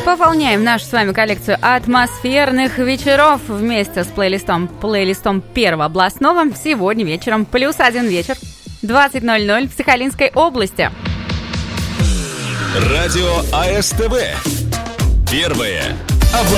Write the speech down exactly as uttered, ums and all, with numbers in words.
Пополняем нашу с вами коллекцию атмосферных вечеров вместе с плейлистом, плейлистом первого областного. Сегодня вечером плюс один вечер, двадцать ноль ноль в Сахалинской области. Радио АСТВ. Первое